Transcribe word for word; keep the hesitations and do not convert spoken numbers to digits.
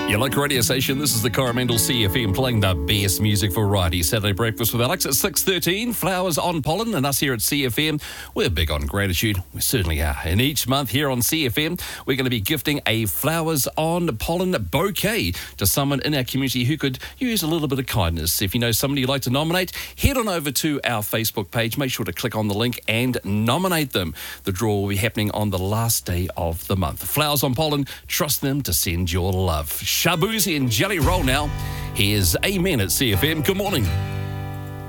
Your local radio station, this is the Coromandel C F M, playing the best music variety. Saturday Breakfast with Alex at six thirteen, Flowers on Pollen, and us here at C F M, we're big on gratitude. We certainly are. And each month here on C F M, we're going to be gifting a Flowers on Pollen bouquet to someone in our community who could use a little bit of kindness. If you know somebody you'd like to nominate, head on over to our Facebook page. Make sure to click on the link and nominate them. The draw will be happening on the last day of the month. Flowers on Pollen, trust them to send your love. Shabuzi and Jelly Roll now. Here's Amen at C F M. Good morning.